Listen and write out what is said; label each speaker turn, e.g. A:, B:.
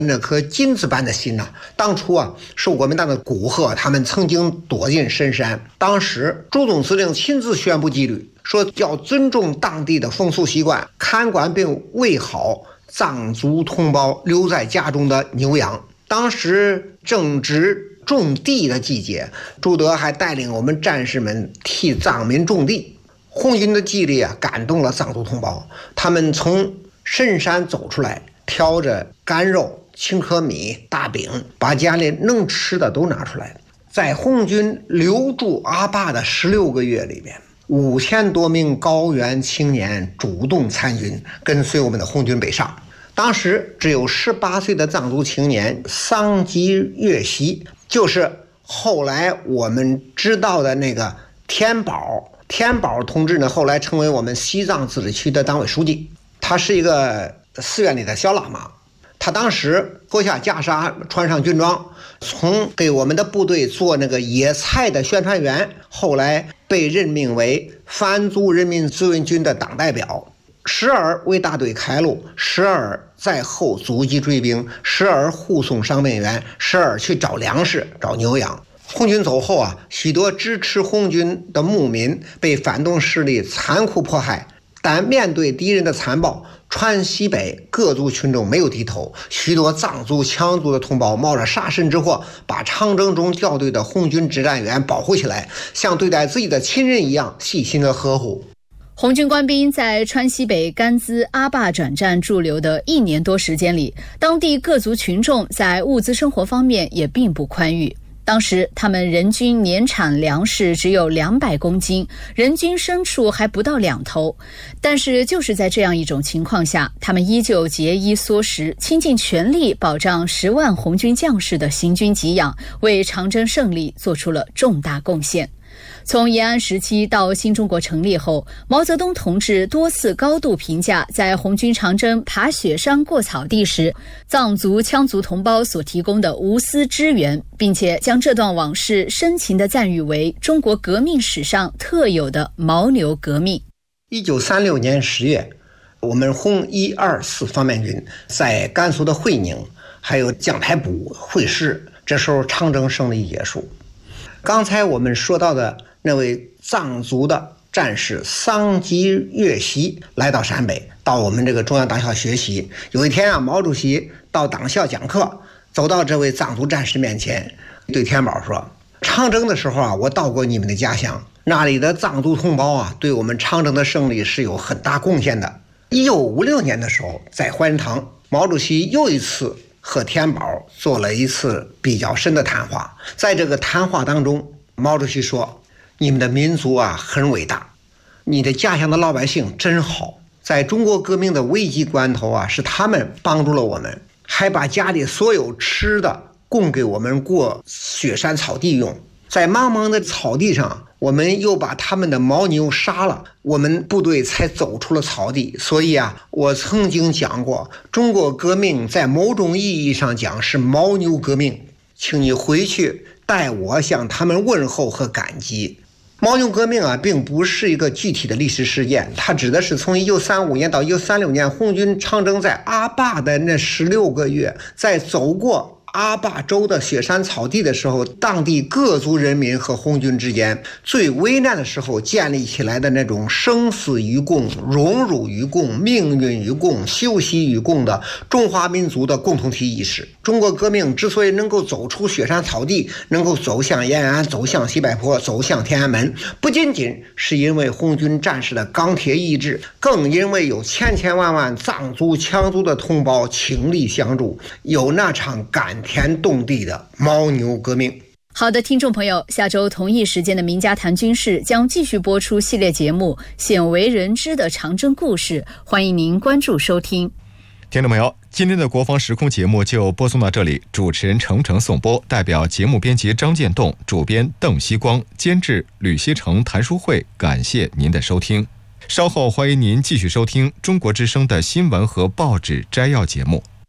A: 那颗金子般的心呐，当初啊，是国民党的古贺他们曾经躲进深山，当时朱总司令亲自宣布纪律，说要尊重当地的风俗习惯，看管并喂好藏族同胞留在家中的牛羊。当时正值种地的季节，朱德还带领我们战士们替藏民种地。红军的纪律啊，感动了藏族同胞，他们从深山走出来，挑着干肉、青稞米、大饼，把家里能吃的都拿出来。在红军留驻阿坝的16个月里面，5000多名高原青年主动参军，跟随我们的红军北上。当时只有18岁的藏族青年桑吉月西，就是后来我们知道的那个天宝同志呢，后来成为我们西藏自治区的党委书记。他是一个寺院里的小喇嘛，他当时脱下袈裟，穿上军装，从给我们的部队做那个野菜的宣传员，后来被任命为番族人民志愿军的党代表，时而为大队开路，时而在后阻击追兵，时而护送伤病员，时而去找粮食、找牛羊。红军走后啊，许多支持红军的牧民被反动势力残酷迫害，但面对敌人的残暴，川西北各族群众没有低头，许多藏族羌族的同胞冒着杀身之祸，把长征中调队的红军指战员保护起来，像对待自己的亲人一样细心的呵护。
B: 红军官兵在川西北甘孜阿坝转战驻留的1年多时间里，当地各族群众在物资生活方面也并不宽裕。当时他们人均年产粮食只有200公斤，人均牲畜还不到2头。但是就是在这样一种情况下，他们依旧节衣缩食，倾尽全力保障10万红军将士的行军给养，为长征胜利做出了重大贡献。从延安时期到新中国成立后，毛泽东同志多次高度评价在红军长征爬雪山过草地时，藏族羌族同胞所提供的无私支援，并且将这段往事深情地赞誉为中国革命史上特有的牦牛革命。
A: 1936年10月，我们红1、2、4方面军在甘肃的会宁还有将台堡会师，这时候长征胜利结束。刚才我们说到的那位藏族的战士桑吉月西来到陕北，到我们这个中央党校学习。有一天啊，毛主席到党校讲课，走到这位藏族战士面前，对天宝说：长征的时候啊，我到过你们的家乡，那里的藏族同胞啊，对我们长征的胜利是有很大贡献的。1956年的时候，在怀仁堂，毛主席又一次和天宝做了一次比较深的谈话。在这个谈话当中，毛主席说：你们的民族啊很伟大，你的家乡的老百姓真好，在中国革命的危急关头啊，是他们帮助了我们，还把家里所有吃的供给我们过雪山草地用。在茫茫的草地上，我们又把他们的牦牛杀了，我们部队才走出了草地。所以啊，我曾经讲过，中国革命在某种意义上讲是牦牛革命，请你回去代我向他们问候和感激。牦牛革命啊，并不是一个具体的历史事件，它指的是从1935年到1936年红军长征在阿坝的那16个月，在走过阿坝州的雪山草地的时候，当地各族人民和红军之间最危难的时候建立起来的那种生死与共、荣辱与共、命运与共、休息与共的中华民族的共同体意识。中国革命之所以能够走出雪山草地，能够走向延安，走向西柏坡，走向天安门，不仅仅是因为红军战士的钢铁意志，更因为有千千万万藏族羌族的同胞倾力相助，有那场感天动地的牦牛革命。
B: 好的，听众朋友，下周同一时间的名家谈军事将继续播出系列节目《鲜为人知的长征故事》，欢迎您关注收听。
C: 听众朋友，今天的国防时空节目就播送到这里，主持人程程颂播，代表节目编辑张建栋，主编邓锡光，监制吕锡成、谭书慧，感谢您的收听。稍后欢迎您继续收听中国之声的新闻和报纸摘要节目。